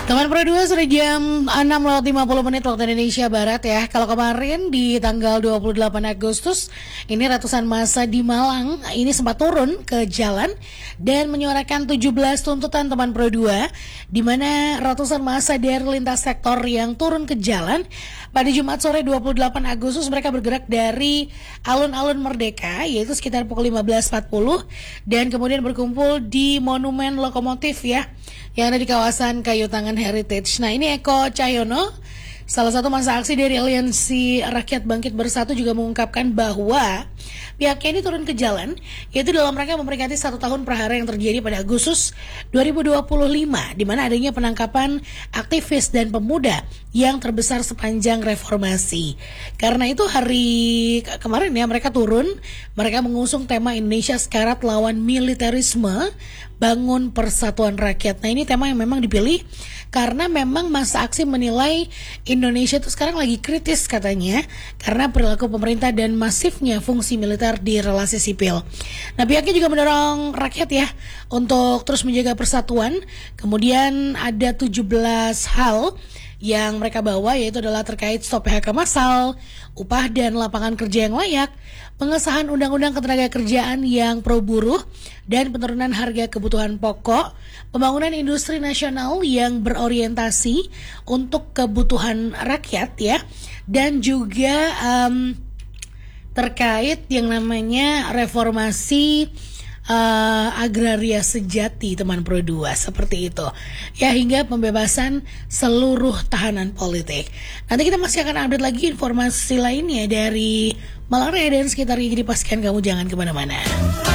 Teman Pro 2 sudah jam 6:50 waktu Indonesia Barat ya. Kalau kemarin di tanggal 28 Agustus ini ratusan massa di Malang ini sempat turun ke jalan dan menyuarakan 17 tuntutan teman Pro 2, di mana ratusan massa dari lintas sektor yang turun ke jalan pada Jumat sore 28 Agustus. Mereka bergerak dari alun-alun Merdeka yaitu sekitar pukul 15.40 dan kemudian berkumpul di Monumen Lokomotif ya, yang ada di kawasan Kayu Tangan Heritage. Nah, ini Eko Cahyono, salah satu massa aksi dari Aliansi Rakyat Bangkit Bersatu, juga mengungkapkan bahwa pihaknya ini turun ke jalan yaitu dalam rangka memperingati 1 tahun prahara yang terjadi pada Agustus 2025, di mana adanya penangkapan aktivis dan pemuda yang terbesar sepanjang reformasi. Karena itu hari kemarin ya mereka turun, mereka mengusung tema Indonesia Sekarat Lawan Militerisme, Bangun Persatuan Rakyat. Nah, ini tema yang memang dipilih karena memang massa aksi menilai Indonesia itu sekarang lagi kritis katanya karena perilaku pemerintah dan masifnya fungsi militer di relasi sipil. Nah, pihaknya juga mendorong rakyat ya untuk terus menjaga persatuan. Kemudian ada 17 hal yang mereka bawa, yaitu adalah terkait stop PHK massal, upah dan lapangan kerja yang layak, pengesahan undang-undang ketenagakerjaan yang pro buruh dan penurunan harga kebutuhan pokok, pembangunan industri nasional yang berorientasi untuk kebutuhan rakyat ya, dan juga terkait yang namanya reformasi agraria sejati teman Pro 2, seperti itu ya, hingga pembebasan seluruh tahanan politik. Nanti kita masih akan update lagi informasi lainnya dari Malang Raya dan sekitarnya, jadi pastikan kamu jangan kemana-mana.